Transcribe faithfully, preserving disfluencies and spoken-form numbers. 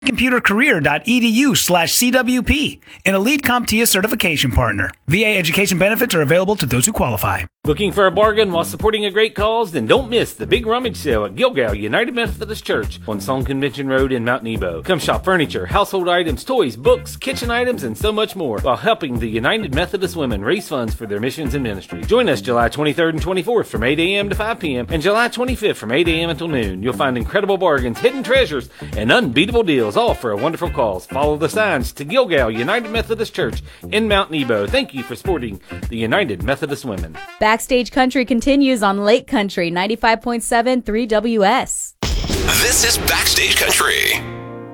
computercareer.edu slash CWP, an elite CompTIA certification partner. V A education benefits are available to those who qualify. Looking for a bargain while supporting a great cause? Then don't miss the big rummage sale at Gilgal United Methodist Church on Song Convention Road in Mount Nebo. Come shop furniture, household items, toys, books, kitchen items, and so much more while helping the United Methodist women raise funds for their missions and ministry. Join us July twenty-third and twenty-fourth from eight a.m. to five p.m. and July twenty-fifth from eight a.m. until noon. You'll find incredible bargains, hidden treasures, and unbeatable deals, all for a wonderful cause. Follow the signs to Gilgal United Methodist Church in Mount Nebo. Thank you for supporting the United Methodist women. Backstage Country continues on Lake Country ninety-five point seven three W S. This is Backstage Country.